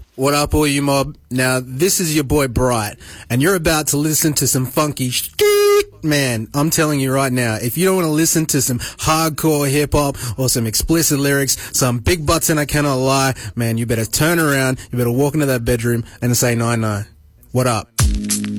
What up, all you mob? Now, this is your boy Bright, and you're about to listen to some funky man, I'm telling you right now, if you don't want to listen to some hardcore hip-hop or some explicit lyrics, some big butts and I cannot lie, man, you better turn around, you better walk into that bedroom and say 9-9. What up?